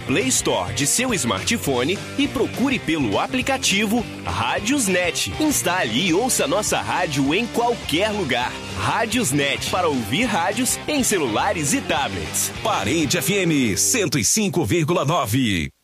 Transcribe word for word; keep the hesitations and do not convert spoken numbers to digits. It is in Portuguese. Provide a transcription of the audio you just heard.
Play Store de seu smartphone e procure pelo aplicativo Rádiosnet. Instale e ouça nossa rádio em qualquer lugar. Rádiosnet, para ouvir rádios em celulares e tablets. Parente F M cento e cinco vírgula nove.